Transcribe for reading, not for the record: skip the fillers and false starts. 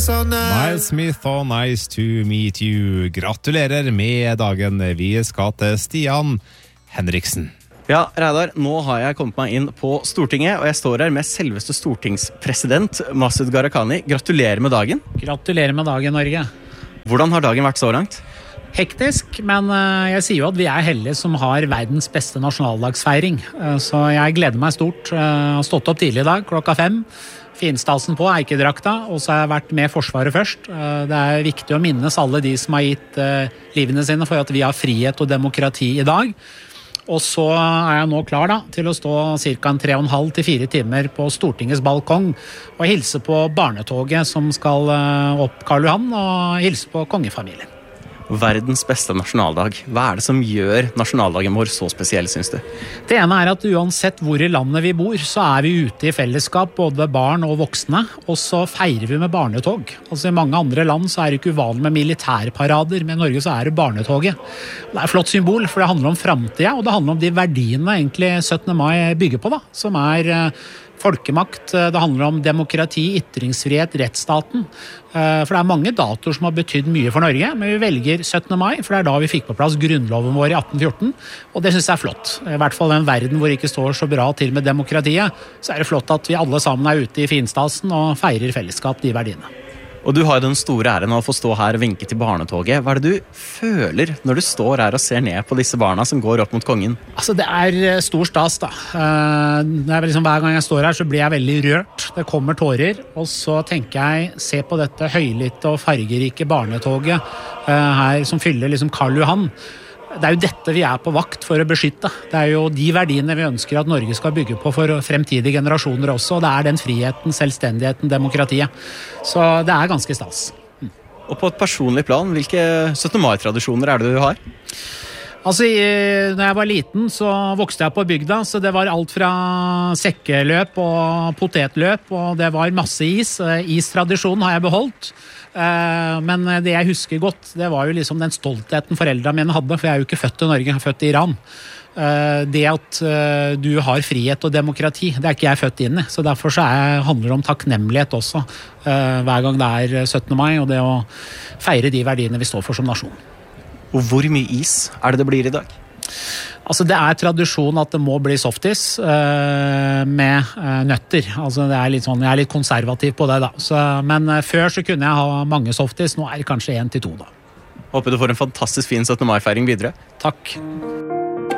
Miles Smith og Nice to meet you. Gratulerer med dagen. Vi skal til Stian Henriksen. Ja, Reidar, nå har jeg kommet meg inn på Stortinget, og jeg står her med selveste stortingspresident Masud Gharahkhani. Gratulerer med dagen. Gratulerer med dagen, Norge. Hvordan har dagen vært så langt? Hektisk, men jeg sier jo at vi er heldige som har verdens beste nasjonaldagsfeiring. Så jeg gleder meg stort. Jeg har stått opp tidlig i dag, 5:00. Finstalsen på, eikedrakta, og så har jeg vært med Forsvaret først. Det er viktig å minnes alle de som har gitt livene sine for at vi har frihet og demokrati i dag. Og så er jeg nå klar til å stå ca. 3,5 til 4 timer på Stortingets balkong og hilse på barnetoget som skal opp Karl Johan, og hilse på kongefamilien. Verdens beste nasjonaldag. Hva er det som gjør nasjonaldagen vår så spesiell, synes du? Det ene er at uansett hvor i landet vi bor, så er vi ute i fellesskap, både barn og voksne, og så feirer vi med barnetog. Altså I mange andre land så er det ikke uvanlig med militærparader, men i Norge så er det barnetoget. Det er et flott symbol, for det handler om fremtiden, og det handler om de verdiene egentlig 17. mai bygger på, som er folkemakt, det handler om demokrati, ytringsfrihet, rettsstaten. For det er mange datoer som har betydd mye for Norge, men vi velger 17. mai, for det er da vi fikk på plass grunnloven vår i 1814, og det synes jeg er flott. I hvert fall i en verden hvor det ikke står så bra til med demokratiet, så er det flott at vi alle sammen er ute i finstasen og feirer fellesskap de verdiene. Og du har den store æren av å få stå her og vinke til barnetoget. Hva er det du føler når du står her og ser ned på disse barna som går opp mot kongen? Altså, det er stor stas, da. Det er liksom, hver gang jeg står her, så blir jeg veldig rørt. Det kommer tårer, og så tenker jeg, se på dette høylytte og fargerike barnetoget her som fyller liksom Karl Johan. Det er jo dette vi er på vakt for å beskytte. Det er jo de verdiene vi ønsker at Norge skal bygge på for fremtidige generasjoner også, og det er den friheten, selvstendigheten, demokratiet. Så det er ganske stas. Og på et personlig plan, hvilke 17. mai-tradisjoner er det du har? Altså, når jeg var liten så vokste jeg på bygda, så det var alt fra sekkeløp og potetløp, og det var masse is. Istradisjonen har jeg beholdt. Men det jeg husker godt, det var jo liksom den stoltheten foreldrene mine hadde, for jeg er jo ikke født i Norge, jeg er født i Iran. Det at du har frihet og demokrati, det er ikke jeg født inn i, så derfor så handler det om takknemlighet også, hver gang det er 17. mai, og det å feire de verdiene vi står for som nasjon. Og hvor mye is er det blir i dag? Altså det er tradisjon at det må bli softis med nøtter. Altså det er litt sånn, jeg er litt konservativ på det da. Men før så kunne jeg ha mange softis, nå er det kanskje 1 til 2 da. Håper du får en fantastisk fin 17. mai-feiring videre. Takk.